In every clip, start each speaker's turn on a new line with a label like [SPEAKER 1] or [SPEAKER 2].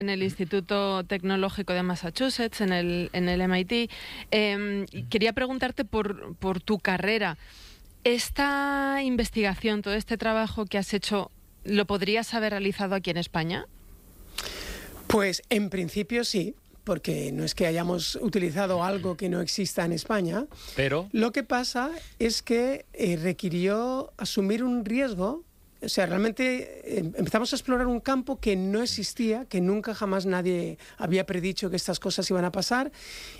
[SPEAKER 1] en el Instituto Tecnológico de Massachusetts, en el MIT. Quería preguntarte por tu carrera. ¿Esta investigación, todo este trabajo que has hecho, lo podrías haber realizado aquí en España?
[SPEAKER 2] Pues en principio sí, porque no es que hayamos utilizado algo que no exista en España.
[SPEAKER 3] Pero
[SPEAKER 2] lo que pasa es que requirió asumir un riesgo. O sea, realmente empezamos a explorar un campo que no existía, que nunca jamás nadie había predicho que estas cosas iban a pasar,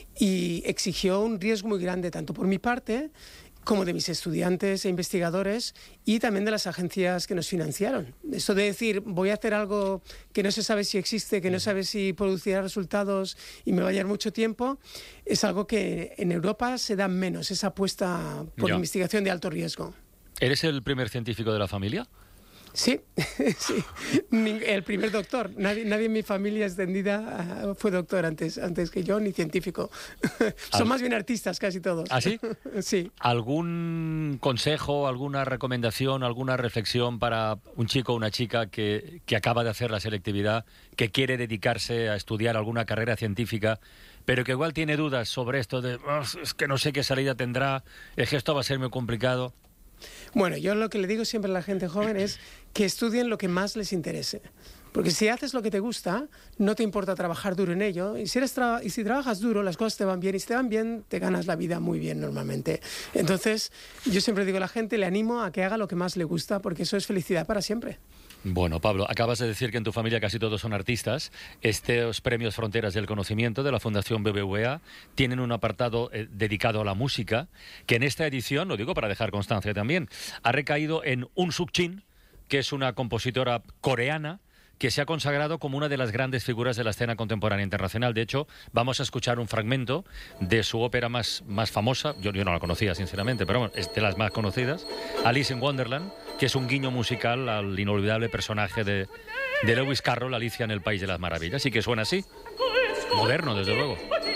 [SPEAKER 2] y exigió un riesgo muy grande, tanto por mi parte como de mis estudiantes e investigadores y también de las agencias que nos financiaron. Eso de decir, voy a hacer algo que no se sabe si existe, que no sabe si producirá resultados y me va a llevar mucho tiempo, es algo que en Europa se da menos, esa apuesta por investigación de alto riesgo.
[SPEAKER 3] ¿Eres el primer científico de la familia?
[SPEAKER 2] Sí, sí. El primer doctor. Nadie en mi familia extendida fue doctor antes que yo, ni científico. Son más bien artistas casi todos.
[SPEAKER 3] ¿Ah, sí?
[SPEAKER 2] Sí.
[SPEAKER 3] ¿Algún consejo, alguna recomendación, alguna reflexión para un chico o una chica que acaba de hacer la selectividad, que quiere dedicarse a estudiar alguna carrera científica, pero que igual tiene dudas sobre esto de es que no sé qué salida tendrá, es que esto va a ser muy complicado?
[SPEAKER 2] Bueno, yo lo que le digo siempre a la gente joven es que estudien lo que más les interese. Porque si haces lo que te gusta, no te importa trabajar duro en ello. Y si trabajas duro, las cosas te van bien. Y si te van bien, te ganas la vida muy bien normalmente. Entonces, yo siempre digo a la gente, le animo a que haga lo que más le gusta, porque eso es felicidad para siempre.
[SPEAKER 3] Bueno, Pablo, acabas de decir que en tu familia casi todos son artistas. Estos premios Fronteras del Conocimiento de la Fundación BBVA tienen un apartado dedicado a la música, que en esta edición, lo digo para dejar constancia también, ha recaído en Un Suk Jin, que es una compositora coreana que se ha consagrado como una de las grandes figuras de la escena contemporánea internacional. De hecho, vamos a escuchar un fragmento de su ópera más famosa. Yo no la conocía, sinceramente, pero bueno, es de las más conocidas, Alice in Wonderland, que es un guiño musical al inolvidable personaje de Lewis Carroll, Alicia en el País de las Maravillas, y que suena así, moderno, desde luego.